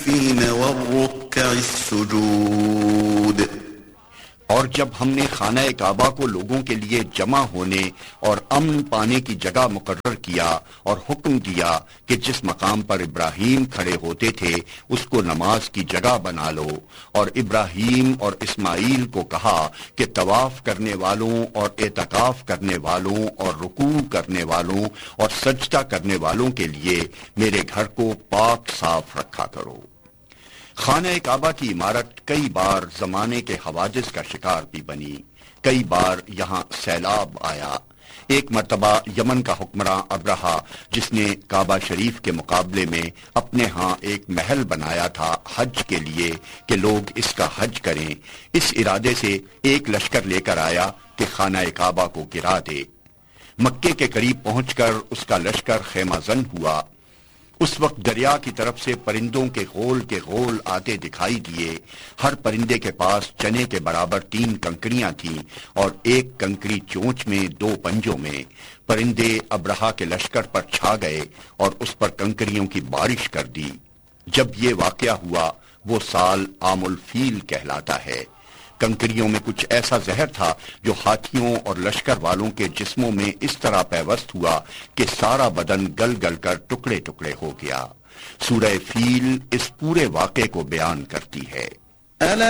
والركع السجود۔ اور جب ہم نے خانہ کعبہ کو لوگوں کے لیے جمع ہونے اور امن پانے کی جگہ مقرر کیا اور حکم دیا کہ جس مقام پر ابراہیم کھڑے ہوتے تھے اس کو نماز کی جگہ بنا لو، اور ابراہیم اور اسماعیل کو کہا کہ طواف کرنے والوں اور اعتکاف کرنے والوں اور رکوع کرنے والوں اور سجدہ کرنے والوں کے لیے میرے گھر کو پاک صاف رکھا کرو۔ خانہ کعبہ کی عمارت کئی بار زمانے کے حوادث کا شکار بھی بنی، کئی بار یہاں سیلاب آیا۔ ایک مرتبہ یمن کا حکمراں ابرہہ، جس نے کعبہ شریف کے مقابلے میں اپنے ہاں ایک محل بنایا تھا حج کے لیے کہ لوگ اس کا حج کریں، اس ارادے سے ایک لشکر لے کر آیا کہ خانہ کعبہ کو گرا دے۔ مکے کے قریب پہنچ کر اس کا لشکر خیمہ زن ہوا۔ اس وقت دریا کی طرف سے پرندوں کے غول آتے دکھائی دیے۔ ہر پرندے کے پاس چنے کے برابر 3 کنکریاں تھیں اور ایک کنکری چونچ میں 2 پنجوں میں۔ پرندے ابرہہ کے لشکر پر چھا گئے اور اس پر کنکریوں کی بارش کر دی۔ جب یہ واقعہ ہوا وہ سال عام الفیل کہلاتا ہے۔ کنکریوں میں کچھ ایسا زہر تھا جو ہاتھیوں اور لشکر والوں کے جسموں میں اس طرح پیوست ہوا کہ سارا بدن گل گل کر ٹکڑے ٹکڑے ہو گیا۔ سورہ فیل اس پورے واقعے کو بیان کرتی ہے۔ ألا